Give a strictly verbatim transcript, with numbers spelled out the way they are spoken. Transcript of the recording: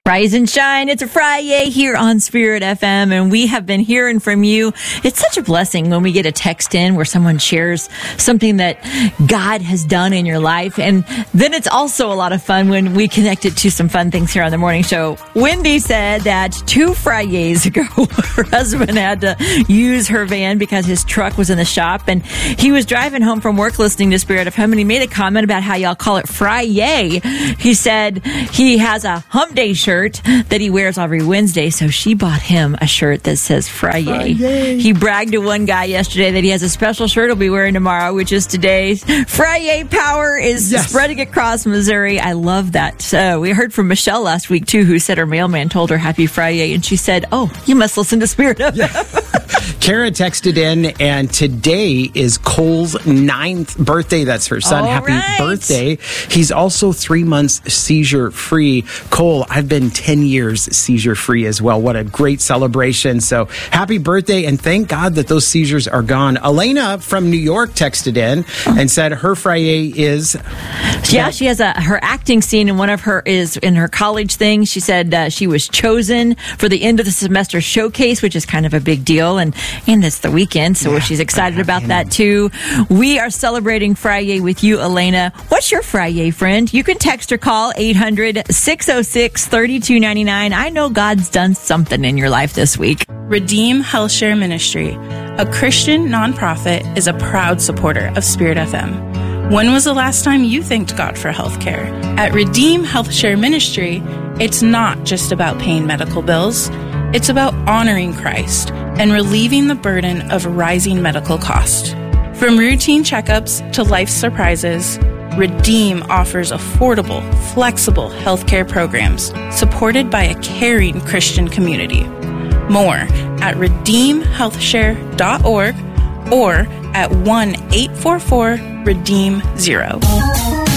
Rise and shine. It's a Friday here on Spirit F M, and we have been hearing from you. It's such a blessing when we get a text in where someone shares something that God has done in your life. And then it's also a lot of fun when we connect it to some fun things here on the morning show. Wendy said that two Fridays ago, her husband had to use her van because his truck was in the shop, and he was driving home from work listening to Spirit F M, and he made a comment about how y'all call it Friday. He said he has a hump day shirt that he wears every Wednesday, so she bought him a shirt that says Friday. Friday. He bragged to one guy yesterday that he has a special shirt he'll be wearing tomorrow, which is today's Friday Power is yes. spreading across Missouri. I love that. So we heard from Michelle last week, too, who said her mailman told her Happy Friday, and she said, oh, you must listen to Spirit F M. Yeah. Kara texted in, and today is Cole's ninth birthday. That's her son. All Happy right. birthday. He's also three months seizure-free. Cole, I've been ten years seizure-free as well. What a great celebration. So happy birthday, and thank God that those seizures are gone. Elena from New York texted in and said her Friday is... Yeah, that- she has a her acting scene, and one of her is in her college thing. She said uh, she was chosen for the end of the semester showcase, which is kind of a big deal, and and it's the weekend, so yeah, she's excited about that too. We are celebrating Friday with you, Elena. What's your Friday, friend? You can text or call eight hundred, six oh six, three two nine nine. I know God's done something in your life this week. Redeem HealthShare Ministry, a Christian nonprofit, is a proud supporter of Spirit F M. When was the last time you thanked God for healthcare? At Redeem HealthShare Ministry, it's not just about paying medical bills. It's about honoring Christ and relieving the burden of rising medical costs. From routine checkups to life surprises, Redeem offers affordable, flexible healthcare programs supported by a caring Christian community. More at redeem health share dot org or at one eight four four redeem zero.